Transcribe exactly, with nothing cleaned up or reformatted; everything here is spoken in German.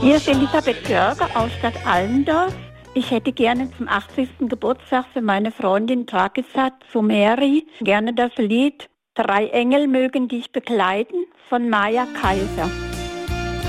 Hier ist Elisabeth Görger aus Stadt Allendorf. Ich hätte gerne zum achtzigsten Geburtstag für meine Freundin Tragisat Sumeri gerne das Lied Drei Engel mögen dich begleiten von Maya Kaiser.